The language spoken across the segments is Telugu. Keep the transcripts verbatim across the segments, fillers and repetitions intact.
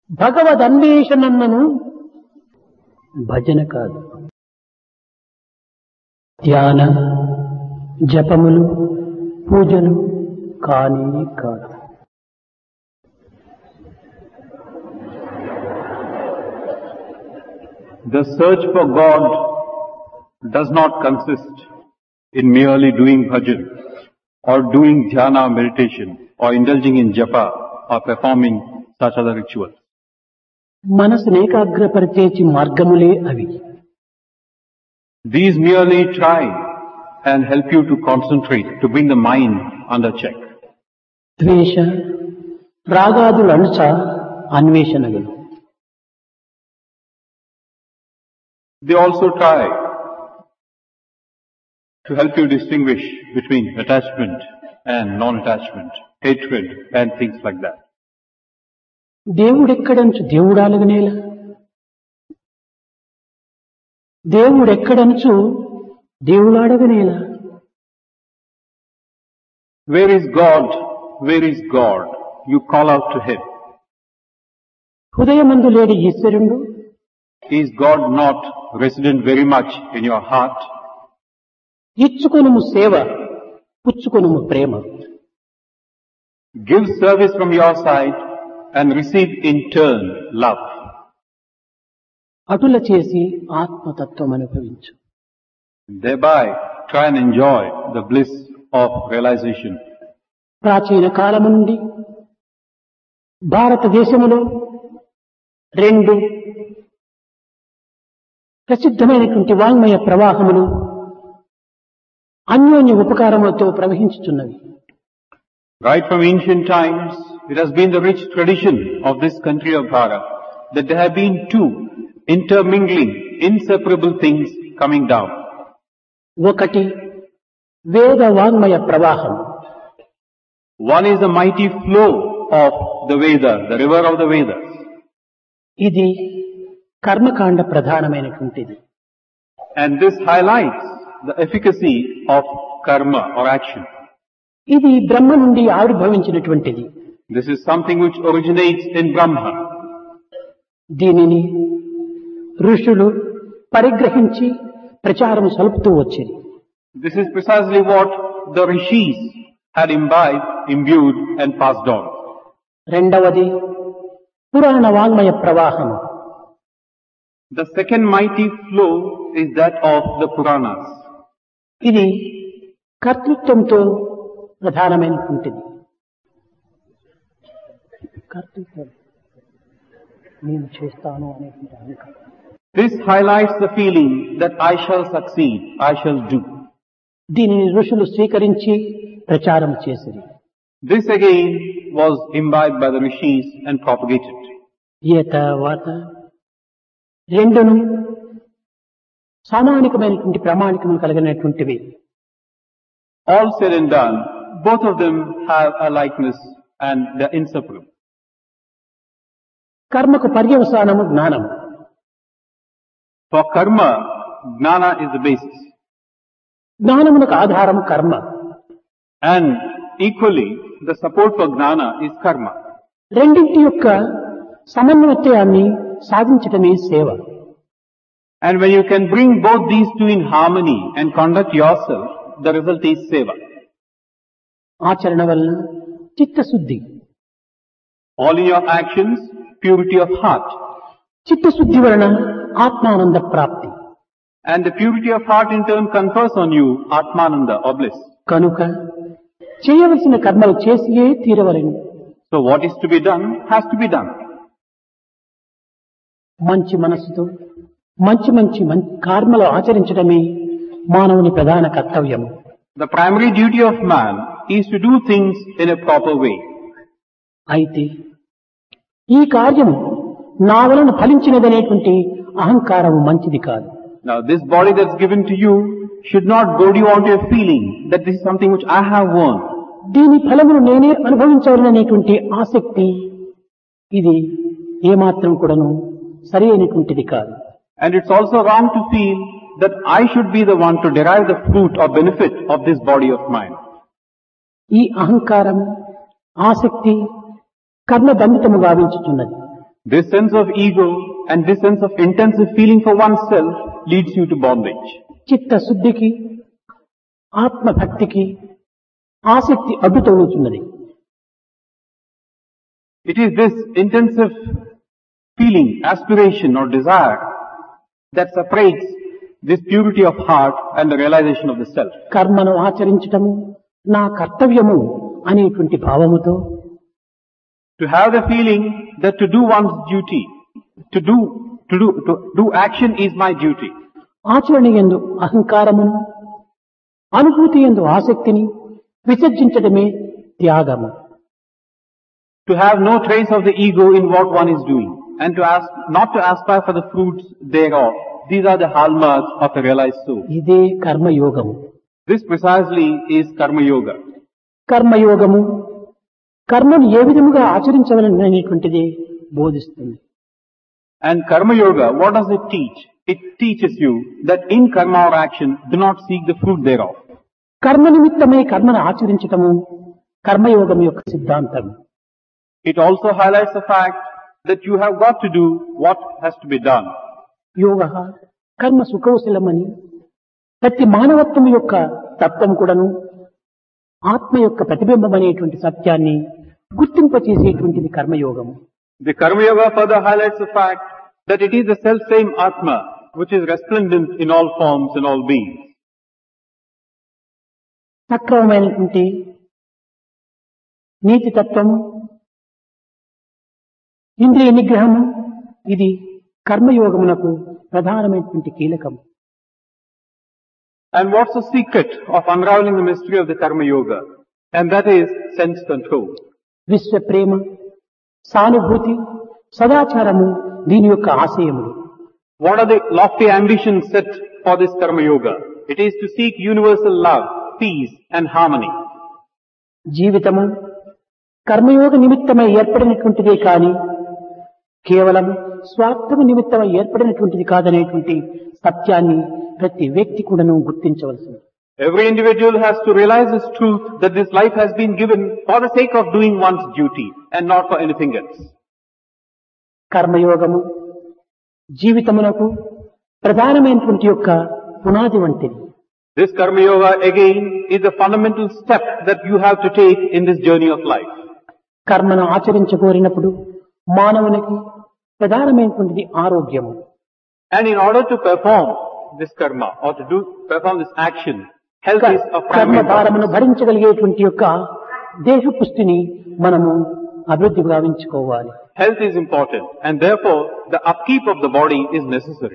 భగవద్ అన్వేషణను భజన కాదు, ధ్యాన జపములు పూజలు కాని కాదు. The search for God does not consist in merely doing bhajan or doing dhyana meditation or indulging in japa or performing such other rituals. మనసును ఏకాగ్రపరిచేచి మార్గములే అవి. These merely try and help you to concentrate, to bring the mind under check. ద్వేష రాగాదుల అంశ అన్వేషణలు. They also try to help you distinguish between attachment and non-attachment, hatred and things like that. దేవుడెక్కడంచు దేవుడాలగనేలా, దేవుడెక్కడంచు దేవుడాడగనేలా. Where is God? Where is God? You call out to Him. హృదయమందు లేడి ఈశ్వరుడు, Is God not resident very much in your heart? ఇచ్చుకొనుము సేవ పుచ్చుకొనుము ప్రేమ. Give service from your side and receive in turn love. అటుల చేసి ఆత్మతత్వం అనుభవించు. Thereby try and enjoy the bliss of realization. ప్రాచీన కాలము నుండి భారతదేశములో రెండు ప్రసిద్ధమైనటువంటి వాంగ్మయ ప్రవాహములు అన్యోన్య ఉపకారములతో ప్రవహించుచున్నవి. Right from ancient times, it has been the rich tradition of this country of Bharat that there have been two intermingling, inseparable things coming down. ఒకటి వేద వాంగ్మయ ప్రవాహం. One is the mighty flow of the Veda, the river of the Vedas. ఇది కర్మకాండ ప్రధానమైనటువంటిది. And this highlights the efficacy of karma or action. ఇది బ్రహ్మ నుండి ఆవిర్భవించినటువంటిది. This is something which originates in Brahma. దీనిని ఋషులు పరిగ్రహించి ప్రచారం సలుపుతూ వచ్చేది. This is precisely what the rishis had imbibed, imbued and passed on. రెండవది పురాణ వాంగ్మయ ప్రవాహం. The second mighty flow is that of the Puranas. ఇది కర్తృత్వంతో ప్రధానమైనటువంటిది. కర్తృత్వం నేను చేస్తాను అనేటువంటి అహంకారం. This highlights the feeling that I shall succeed, I shall do. దీనిని ఋషులు స్వీకరించి ప్రచారం చేసిరి. This again was imbibed by the rishis and propagated. ఏ తర్వాత రెండును సామానికమైనటువంటి ప్రామాణికము కలిగినటువంటివి. All said and done, both of them have a likeness and they are inseparable. కర్మకు పర్యవసానము జ్ఞానం. For karma, gnana is the basis. జ్ఞానమునకు ఆధారము కర్మ. And equally, the support for gnana is karma. రెండింటి యొక్క సమన్వయాన్ని సాధించటమే సేవ. And when you can bring both these two in harmony and conduct yourself, the result is seva. ఆచరణ వలన చిత్తశుద్ధి. All in your actions, purity of heart. చిత్తశుద్ధి వలన ఆత్మానంద ప్రాప్తి. And the purity of heart in turn confers on you atmananda or bliss. కనుక చేయవలసిన కర్మలు చేసియే తీరవలెను. So what is to be done has to be done. మంచి మనస్సుతో మంచి మంచి కర్మలు ఆచరించడమే మానవుని ప్రధాన కర్తవ్యము. The primary duty of man is to do things in a proper way. అయితే ఈ కార్యము నా వలన ఫలించినదనేటువంటి అహంకారము మంచిది కాదు. Now this body that's given to you should not goad you onto a feeling that this is something which I have won. దీని ఫలమును నేనే అనుభవించాలనేటువంటి ఆసక్తి ఇది ఏమాత్రం కూడాను సరి అయినటువంటిది కాదు. And it's also wrong to feel that I should be the one to derive the fruit or benefit of this body of mine. ఈ అహంకారం ఆసక్తి కర్మ బంధితము గావించుతున్నది. This sense of ego and this sense of intensive feeling for oneself leads you to bondage. చిత్త శుద్ధికి ఆత్మభక్తికి ఆసక్తి అడ్డు తగులుతున్నది. It is this intensive feeling, aspiration or desire that separates this purity of heart and the realization of the self. కర్మను ఆచరించటము నా కర్తవ్యము అనేటువంటి భావముతో To have the feeling that to do one's duty, to do, to do, to do action is my duty. ఆచరణ యందు అహంకారమును అనుభూతి యందు ఆసక్తిని విసర్జించడమే త్యాగము. To have no trace of the ego in what one is doing and to ask, not to aspire for the fruits thereof. These are the hallmarks of a realized soul. ఇదే కర్మయోగము. This precisely is karma yoga. కర్మయోగము కర్మను ఏ విధముగా ఆచరించవలన అనేటువంటిది బోధిస్తుంది. And karma yoga, what does it teach? It teaches you that in karma or action, do not seek the fruit thereof. కర్మ నిమిత్తమై కర్మను ఆచరించటము కర్మయోగం యొక్క సిద్ధాంతం. It also highlights the fact that you have got to do what has to be done. యోగ కర్మ సుకౌశలమని ప్రతి మానవత్వం యొక్క తత్వం కూడాను ఆత్మ యొక్క ప్రతిబింబం అనేటువంటి సత్యాన్ని గుర్తింపచేసేటువంటిది కర్మయోగము. The karma yoga further highlights the fact that it is the self-same atma which is resplendent in all forms and all beings. సక్రమమైనటువంటి నీతి తత్వము, ఇంద్రియ నిగ్రహము ఇది కర్మయోగమునకు ప్రధానమైనటువంటి కీలకం. And what's the secret of unraveling the mystery of the karma yoga? And that is sense control. విశ్వ ప్రేమ, సానుభూతి, సదాచారము దీని యొక్క ఆశయములు. What are the lofty ambitions set for this karma yoga? It is to seek universal love, peace and harmony. జీవితము కర్మయోగ నిమిత్తమై ఏర్పడినటువంటిదే కాని కేవలం స్వార్థము నిమిత్తమై ఏర్పడినటువంటిది కాదనేటువంటి సత్యాన్ని ప్రతి వ్యక్తి కూడాను గుర్తించవలసింది. Every individual has to realize this truth that this life has been given for the sake of doing one's duty and not for anything else. కర్మయోగము జీవితమునకు ప్రధానమైనటువంటి యొక్క పునాది వంటిది. This karma yoga again is the fundamental step that you have to take in this journey of life. కర్మను ఆచరించగోరినప్పుడు మానవునికి ప్రధానమైనటువంటిది ఆరోగ్యము. And in order to perform this karma or to do perform this action, health is of కర్మ primary భారమును importance. భరించగలిగేటువంటి యొక్క దేహ పుష్టిని మనము అభివృద్ధి గావించుకోవాలి. Health is important and therefore the upkeep of the body is necessary.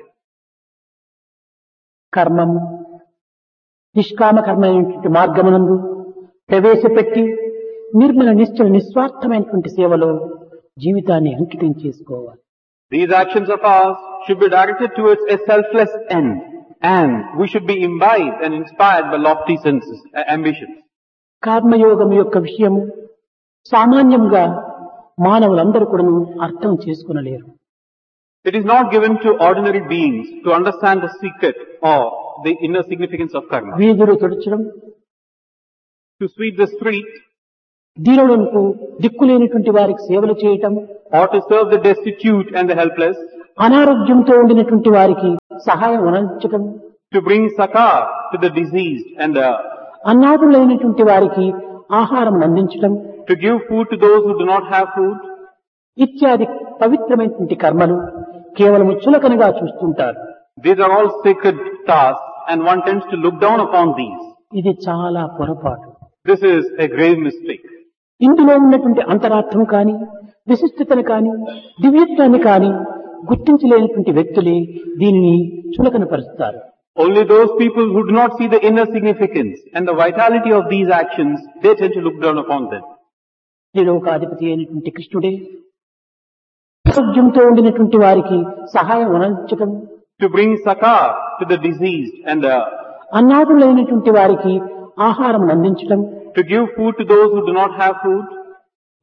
కర్మము నిష్కామ కర్మైనటువంటి మార్గమునందు ప్రవేశపెట్టి నిర్మల నిశ్చల నిస్వార్థమైనటువంటి సేవలో జీవితాన్ని అంకితం చేసుకోవాలి. These actions of ours should be directed towards a selfless end and we should be imbibed and inspired by lofty senses, uh, ambitions. కర్మయోగం యొక్క విషయము సామాన్యంగా మానవులందరూ కూడా అర్థం చేసుకునలేరు. It is not given to ordinary beings to understand the secret or the inner significance of karma. వీధులు తుడచడం, To sweep the street దీనులకు దిక్కులేనటువంటి వారికి సేవలు చేయటం, or to serve the destitute and the helpless, అనారోగ్యంతో ఉండినటువంటి వారికి సహాయం అందించటం, to bring succor to the diseased and the, అన్నాథులైనటువంటి వారికి ఆహారం అందించటం to give food to those who do not have food. ఇత్యాది పవిత్రమైనటువంటి కర్మలు కేవలం చులకనగా చూస్తుంటారు. These are all sacred tasks and one tends to look down upon these. ఇది చాలా పొరపాటు. This is a grave mistake. ఇందులో ఉన్నటువంటి అంతరార్థం కాని విశిష్టతను కాని దివ్యత్వాన్ని కాని గుర్తించలేనటువంటి వ్యక్తులే దీనిని చులకనపరుస్తారు. Only those people who do not see the inner significance and the vitality of these actions, they tend to look down upon them. త్రిలోకాధిపతి అయినటువంటి కృష్ణుడే ఆరోగ్యంతో ఉండినటువంటి వారికి సహాయం అందించటం, To bring succor to the diseased and the, అన్నాథులైనటువంటి వారికి ఆహారం అందించటం, to give food to those who do not have food.